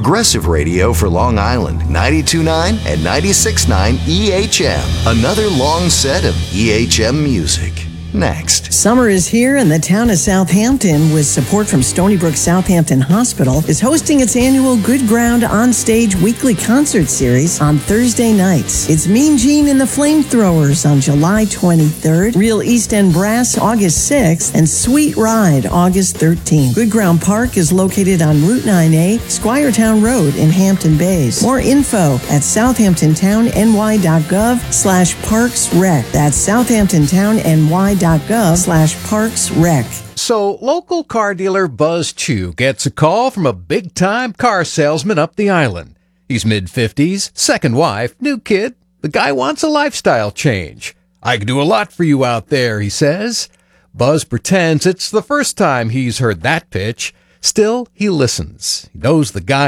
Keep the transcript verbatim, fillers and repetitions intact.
Progressive radio for Long Island, ninety-two point nine and ninety-six point nine E H M. Another long set of E H M music. Next. Summer is here, and the town of Southampton, with support from Stony Brook Southampton Hospital, is hosting its annual Good Ground Onstage weekly concert series on Thursday nights. It's Mean Gene and the Flamethrowers on July twenty-third, Real East End Brass August sixth, and Sweet Ride August thirteenth. Good Ground Park is located on Route nine A, Squiretown Road in Hampton Bays. More info at southamptontownny.gov slash parksrec. That's southamptontownny.gov slash parksrec. So, local car dealer Buzz Chu gets a call from a big-time car salesman up the island. He's mid-fifties, second wife, new kid. The guy wants a lifestyle change. I can do a lot for you out there, he says. Buzz pretends it's the first time he's heard that pitch. Still, he listens. He knows the guy